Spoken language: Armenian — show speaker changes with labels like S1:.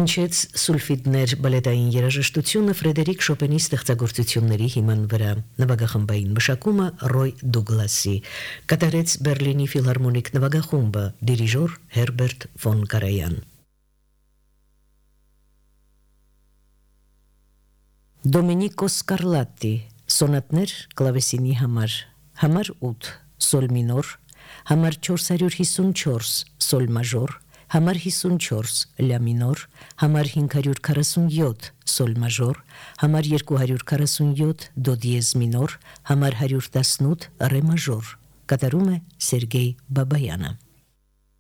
S1: Հնչեց սուլֆիդներ բալետային երաժշտությունը Ֆրեդերիկ Շոպենի ստեղծագործությունների հիման վրա, նվագախմբային մշակումը Ռոյ Դուգլասի, կատարեց Բերլինի ֆիլհարմոնիկ նվագախումբը, դիրիժոր Հերբերտ ֆոն Կարայան։ Դոմինիկո Սկարլատտի, սոնատներ կլավեսինի համար 8, սոլ մինոր, համար 454, սոլ մաժոր, համար 54, լա մինոր, համար 547, սոլ մաժոր, համար 247, դո դիեզ մինոր, համար 118, ռե մաժոր, կատարում է Սերգեյ Բաբայանը։